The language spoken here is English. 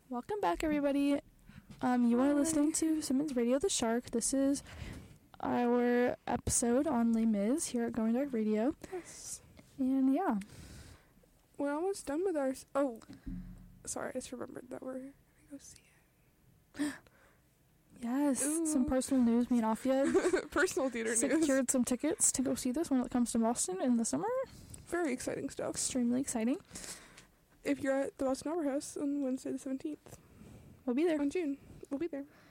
Welcome back, everybody. You are listening to Simmons Radio the Shark. This is our episode on Les Mis here at Going Dark Radio. Yes. And yeah. We're almost done with our... Oh, sorry, I just remembered that we're going to go see it. Yes, Ooh. some personal news. Me and Afia Personal theater news. secured some tickets to go see this when it comes to Boston in the summer. Very exciting stuff. Extremely exciting. If you're at the Boston Opera House on Wednesday the 17th. We'll be there. On June. We'll be there.